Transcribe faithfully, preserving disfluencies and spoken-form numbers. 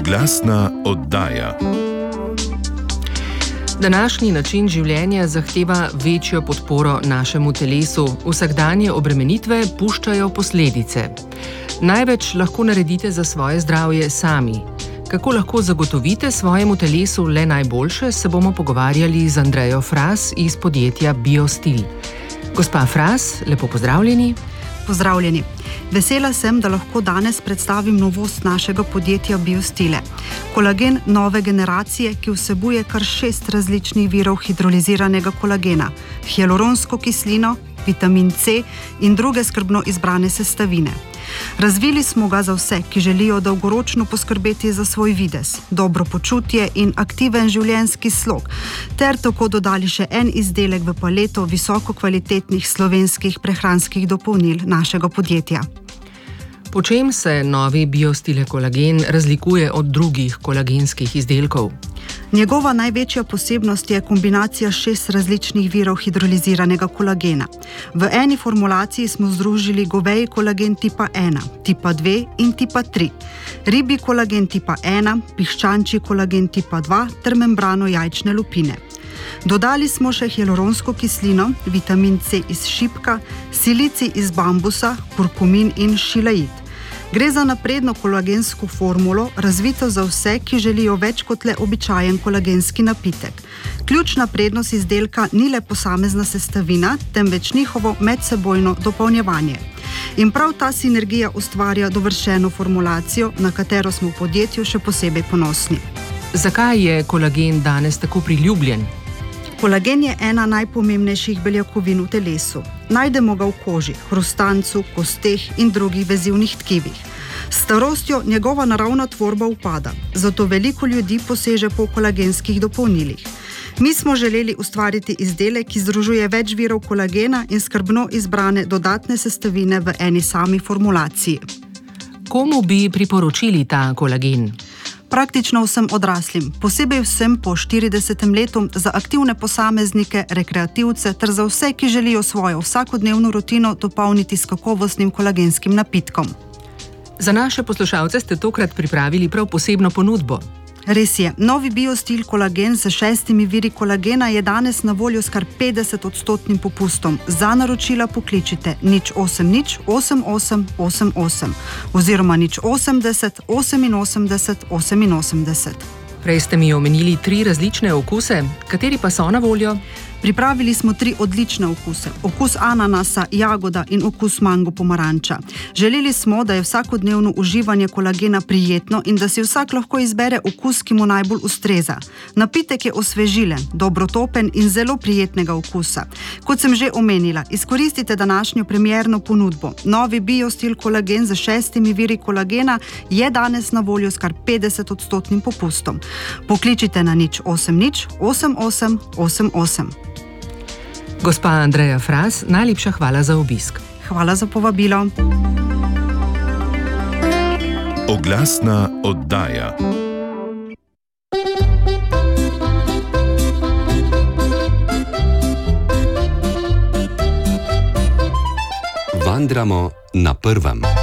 Oglasna oddaja. Današnji način življenja zahteva večjo podporo našemu telesu. Vsakdanje obremenitve puščajo posledice. Največ lahko naredite za svoje zdravje sami. Kako lahko zagotovite svojemu telesu le najboljše, se bomo pogovarjali z Andrejo Fras iz podjetja Biostil. Gospa Fras, lepo pozdravljeni. Pozdravljeni. Vesela sem, da lahko danes predstavim novost našega podjetja Biostile. Kolagen nove generacije, ki vsebuje kar šest različnih virov hidroliziranega kolagena, hialuronsko kislino, vitamin C in druge skrbno izbrane sestavine. Razvili smo ga za vse, ki želijo dolgoročno poskrbeti za svoj videz, dobro počutje in aktiven življenjski slog, ter tako dodali še en izdelek v paleto visoko kvalitetnih slovenskih prehranskih dopolnil našega podjetja. Po čem se novi Biostile kolagen razlikuje od drugih kolagenskih izdelkov? Njegova največja posebnost je kombinacija šest različnih virov hidroliziranega kolagena. V eni formulaciji smo združili goveji kolagen tipa ena, tipa dve in tipa tri, ribji kolagen tipa ena, piščančji kolagen tipa dva ter membrano jajčne lupine. Dodali smo še hialuronsko kislino, vitamin C iz šipka, silicij iz bambusa, kurkumin in šilaid. Gre za napredno kolagensko formulo, razvito za vse, ki želijo več kot le običajen kolagenski napitek. Ključna prednost izdelka ni le posamezna sestavina, temveč njihovo medsebojno dopolnjevanje. In prav ta sinergija ustvarja dovršeno formulacijo, na katero smo v podjetju še posebej ponosni. Zakaj je kolagen danes tako priljubljen? Kolagen je ena najpomembnejših beljakovin v telesu. Najdemo ga v koži, hrustancu, kosteh in drugih vezivnih tkivih. S starostjo njegova naravna tvorba upada, zato veliko ljudi poseže po kolagenskih dopolnilih. Mi smo želeli ustvariti izdelek, ki združuje več virov kolagena in skrbno izbrane dodatne sestavine v eni sami formulaciji. Komu bi priporočili ta kolagen? Praktično vsem odraslim, posebej vsem po štiridesetem letu, za aktivne posameznike, rekreativce ter za vse, ki želijo svojo vsakodnevno rutino dopolniti s kakovostnim kolagenskim napitkom. Za naše poslušalce ste tokrat pripravili prav posebno ponudbo. Res je, novi Biostil kolagen s šestimi viri kolagena je danes na voljo s kar petdeset odstotnim popustom. Za naročila pokličite nič osem nič osem osem osem osem oziroma nič osemdeset oseminosemdeset oseminosemdeset. Prej ste mi omenili tri različne okuse, kateri pa so na voljo? Pripravili smo tri odlične okuse. Okus ananasa, jagoda in okus mango pomaranča. Želeli smo, da je vsakodnevno uživanje kolagena prijetno in da si vsak lahko izbere okus, ki mu najbolj ustreza. Napitek je osvežilen, dobrotopen in zelo prijetnega okusa. Kot sem že omenila, izkoristite današnjo premierno ponudbo. Novi Biostil kolagen z šestimi viri kolagena je danes na voljo s kar petdeset odstotnim popustom. Pokličite na nič osem nič osem osem osem osem. Gospa Andreja Fras, najlepša hvala za obisk. Hvala za povabilo. Oglasna oddaja. Vandramo na prvem.